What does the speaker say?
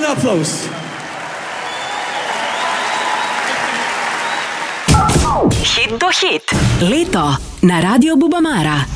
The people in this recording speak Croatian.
of applause. Хит до хит. Лето на Радио Бубамара.